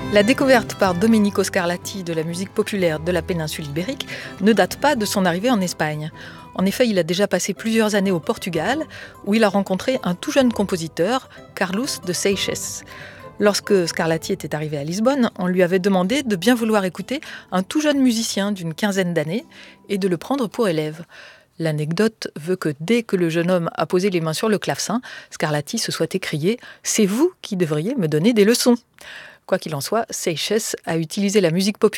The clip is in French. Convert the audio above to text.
La découverte par Domenico Scarlatti de la musique populaire de la péninsule ibérique ne date pas de son arrivée en Espagne. En effet, il a déjà passé plusieurs années au Portugal, où il a rencontré un tout jeune compositeur, Carlos de Seixas. Lorsque Scarlatti était arrivé à Lisbonne, on lui avait demandé de bien vouloir écouter un tout jeune musicien d'une quinzaine d'années et de le prendre pour élève. L'anecdote veut que dès que le jeune homme a posé les mains sur le clavecin, Scarlatti se soit écrié « C'est vous qui devriez me donner des leçons ». Quoi qu'il en soit, Seixas a utilisé la musique populaire